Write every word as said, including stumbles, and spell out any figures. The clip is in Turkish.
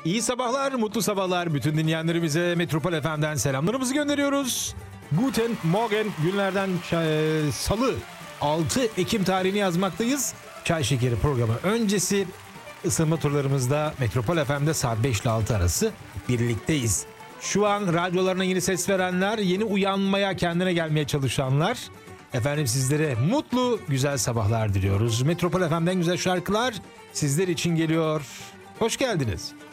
İyi sabahlar, mutlu sabahlar. Bütün dinleyenlerimize Metropol F M'den selamlarımızı gönderiyoruz. Guten Morgen, günlerden e, salı altı Ekim tarihini yazmaktayız. Çay Şekeri programı öncesi ısınma turlarımızda Metropol F M'de saat beş ile altı arası birlikteyiz. Şu an radyolarına yeni ses verenler, yeni uyanmaya, kendine gelmeye çalışanlar, efendim sizlere mutlu, güzel sabahlar diliyoruz. Metropol F M'den güzel şarkılar sizler için geliyor. Hoş geldiniz.